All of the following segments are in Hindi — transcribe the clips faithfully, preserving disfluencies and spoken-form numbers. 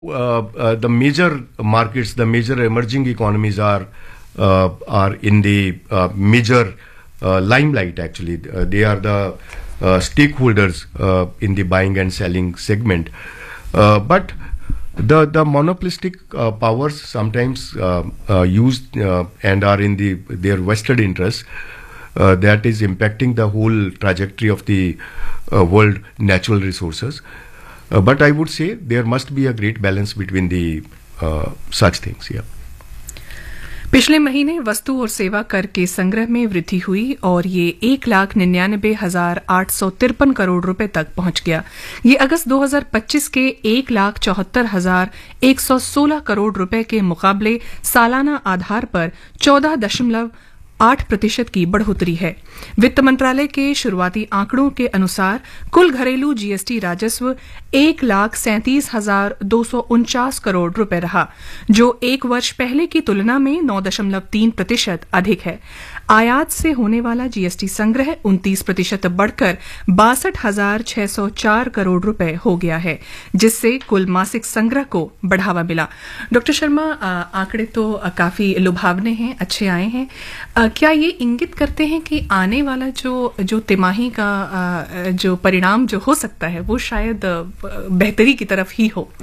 Uh, uh, the major markets, the major emerging economies are uh, are in the uh, major uh, limelight. Actually, uh, they are the uh, stakeholders uh, in the buying and selling segment. Uh, but the the monopolistic uh, powers sometimes uh, uh, used uh, and are in the their vested interests. Uh, that is impacting the whole trajectory of the uh, world natural resources. Uh, but I would say there must be a great balance between the uh, such things. Yeah. पिछले महीने वस्तु और सेवा कर के संग्रह में वृद्धि हुई और ये एक लाख निन्यानबे हजार आठ सौ तिरपन करोड़ रुपए तक पहुंच गया। ये अगस्त दो हजार पच्चीस के एक लाख चौहत्तर हजार एक सौ सोलह करोड़ रुपए के मुकाबले सालाना आधार पर चौदह दशमलव आठ प्रतिशत की बढ़ोतरी है। वित्त मंत्रालय के शुरुआती आंकड़ों के अनुसार कुल घरेलू जीएसटी राजस्व एक लाख सैंतीस हजार दो सौ उनचास करोड़ रुपए रहा, जो एक वर्ष पहले की तुलना में नौ दशमलव तीन प्रतिशत अधिक है। आयात से होने वाला जीएसटी संग्रह उनतीस प्रतिशत बढ़कर बासठ हजार छह सौ चार करोड़ रुपए हो गया है, जिससे कुल मासिक संग्रह को बढ़ावा मिला। डॉक्टर शर्मा, आंकड़े तो काफी लुभावने हैं, अच्छे आए हैं। क्या ये इंगित करते हैं कि आने वाला जो जो तिमाही का जो परिणाम जो हो सकता है वो शायद बेहतरी की तरफ ही हो?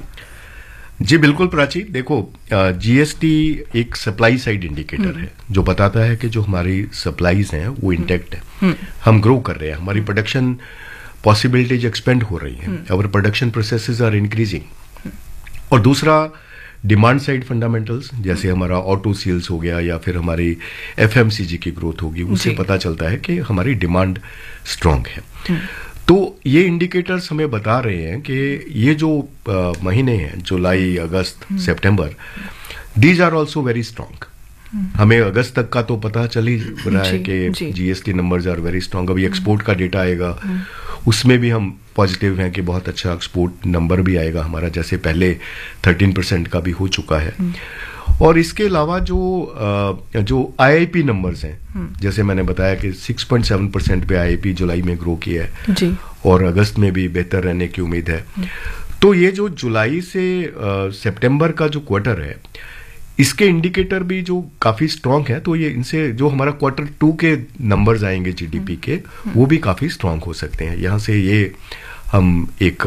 जी बिल्कुल प्राची, देखो जीएसटी एक सप्लाई साइड इंडिकेटर है जो बताता है कि जो हमारी सप्लाईज हैं वो इंटैक्ट है, हम ग्रो कर रहे हैं, हमारी प्रोडक्शन पॉसिबिलिटीज एक्सपेंड हो रही हैं, our production processes are increasing. और दूसरा डिमांड साइड फंडामेंटल्स, जैसे हमारा ऑटो सेल्स हो गया या फिर हमारी एफएमसीजी की ग्रोथ होगी, उससे पता चलता है कि हमारी डिमांड स्ट्रांग है। तो ये इंडिकेटर्स हमें बता रहे हैं कि ये जो आ, महीने हैं जुलाई अगस्त सितंबर, these are also very strong. हमें अगस्त तक का तो पता चल ही रहा है कि GST numbers are very strong. अभी एक्सपोर्ट का डेटा आएगा, उसमें भी हम पॉजिटिव हैं कि बहुत अच्छा एक्सपोर्ट नंबर भी आएगा हमारा, जैसे पहले तेरह परसेंट का भी हो चुका है। और इसके अलावा जो जो आईआईपी नंबर्स हैं, जैसे मैंने बताया कि छह पॉइंट सात परसेंट पे आईआईपी जुलाई में ग्रो किया है जी, और अगस्त में भी बेहतर रहने की उम्मीद है। तो ये जो जुलाई से सितंबर का जो क्वार्टर है, इसके इंडिकेटर भी जो काफी स्ट्रांग है, तो ये इनसे जो हमारा क्वार्टर टू के नंबर्स आएंगे जीडीपी के, वो भी काफी स्ट्रांग हो सकते हैं। यहाँ से ये हम एक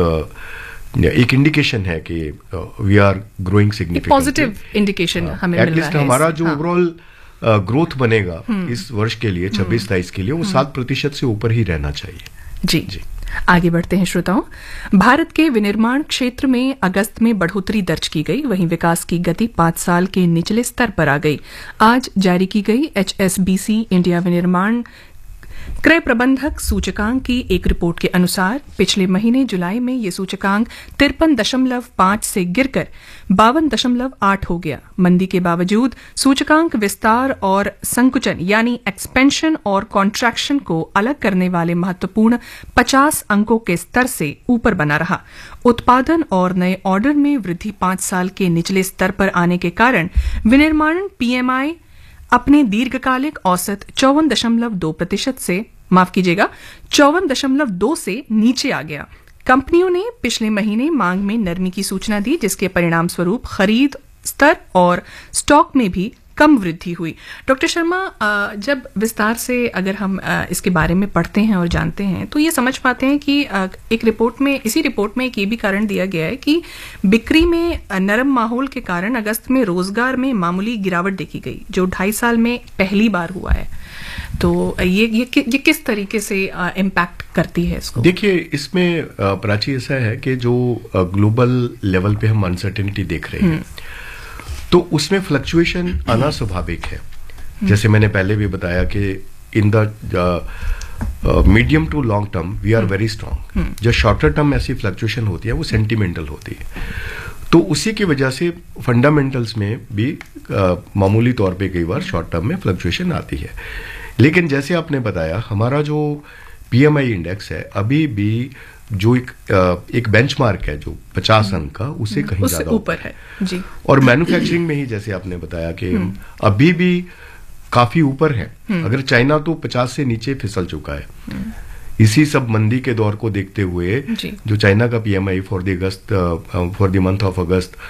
एक इंडिकेशन है कि we are growing significantly, positive indication हमें मिल रहा है। हमारा जो ओवरऑल ग्रोथ बनेगा इस वर्ष के लिए छब्बीस तेईस के लिए, वो सात प्रतिशत से ऊपर ही रहना चाहिए। जी जी आगे बढ़ते हैं श्रोताओं। भारत के विनिर्माण क्षेत्र में अगस्त में बढ़ोतरी दर्ज की गई, वहीं विकास की गति पांच साल के निचले स्तर पर आ गई। आज जारी की गई एचएसबीसी इंडिया विनिर्माण क्रय प्रबंधक सूचकांक की एक रिपोर्ट के अनुसार पिछले महीने जुलाई में ये सूचकांक तिरपन दशमलव पांच से गिरकर बावन दशमलव आठ हो गया। मंदी के बावजूद सूचकांक विस्तार और संकुचन यानी एक्सपेंशन और कॉन्ट्रैक्शन को अलग करने वाले महत्वपूर्ण पचास अंकों के स्तर से ऊपर बना रहा। उत्पादन और नए ऑर्डर में वृद्धि पांच साल के निचले स्तर पर आने के कारण विनिर्माण पीएमआई अपने दीर्घकालिक औसत चौवन दशमलव दो प्रतिशत से माफ कीजिएगा चौवन दशमलव दो से नीचे आ गया। कंपनियों ने पिछले महीने मांग में नरमी की सूचना दी, जिसके परिणाम स्वरूप खरीद स्तर और स्टॉक में भी कम वृद्धि हुई। डॉक्टर शर्मा, जब विस्तार से अगर हम इसके बारे में पढ़ते हैं और जानते हैं तो ये समझ पाते हैं कि एक रिपोर्ट में इसी रिपोर्ट में एक ये भी कारण दिया गया है कि बिक्री में नरम माहौल के कारण अगस्त में रोजगार में मामूली गिरावट देखी गई, जो ढाई साल में पहली बार हुआ है। तो ये ये, ये किस तरीके से इम्पैक्ट करती है इसको? देखिए, इसमें प्राची ऐसा है कि जो ग्लोबल लेवल पे हम अनसर्टेनिटी देख रहे हैं, तो उसमें फ्लक्चुएशन आना स्वाभाविक है। जैसे मैंने पहले भी बताया कि in the medium to long term we are very strong. जो शॉर्टर टर्म ऐसी फ्लक्चुएशन होती है वो सेंटिमेंटल होती है, तो उसी की वजह से फंडामेंटल्स में भी uh, मामूली तौर पे कई बार शॉर्ट टर्म में फ्लक्चुएशन आती है। लेकिन जैसे आपने बताया, हमारा जो पीएमआई इंडेक्स है अभी भी जो एक एक बेंचमार्क है जो पचास अंक का, उससे कहीं ज्यादा ऊपर है जी। और मैन्युफैक्चरिंग में ही जैसे आपने बताया कि अभी भी काफी ऊपर है। अगर चाइना तो पचास से नीचे फिसल चुका है, इसी सब मंदी के दौर को देखते हुए जो चाइना का PMI for the August for the month of August